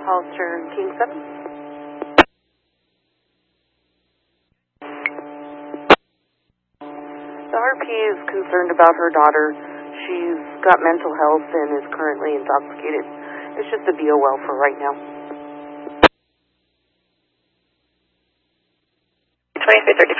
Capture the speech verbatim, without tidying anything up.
Hollister King seven. The R P is concerned about her daughter. She's got mental health and is currently intoxicated. It's just a B O L for right now. twenty-three thirty.